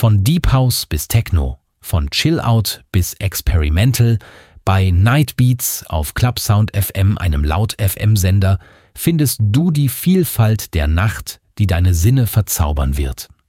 Von Deep House bis Techno, von Chill Out bis Experimental, bei Night Beats auf Clubsound FM, einem Laut-FM-Sender, findest du die Vielfalt der Nacht, die deine Sinne verzaubern wird.